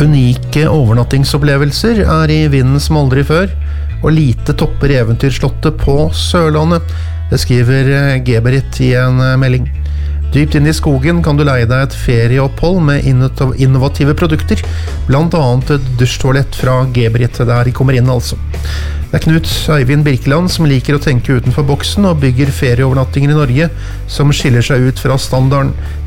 Unike overnattingsopplevelser I vinden som aldri før, og lite topper eventyrslottet på Sørlandet. Det skriver Geberit I en melding. Dypt inn I skogen kan du leie deg et ferieopphold med innovative produkter, blant annet et dusjtoalett fra Geberit, der de kommer inn altså. Det Knut Øyvind Birkeland som liker å tenke utenfor boksen og bygger ferieovernattinger I Norge som skiller seg ut fra standarden.